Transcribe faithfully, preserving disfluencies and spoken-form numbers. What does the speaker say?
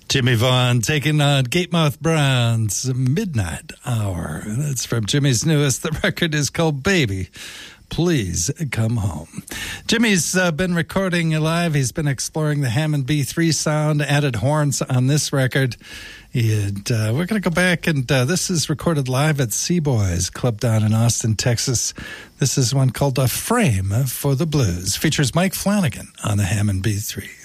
Jimmy Vaughn taking on Gatemouth Brown's Midnight Hour. That's from Jimmy's newest. The record is called Baby, Please Come Home. Jimmy's uh, been recording live. He's been exploring the Hammond B three sound, added horns on this record. And uh, we're going to go back, and uh, this is recorded live at Seaboys Club down in Austin, Texas. This is one called A Frame for the Blues. Features Mike Flanagan on the Hammond B three.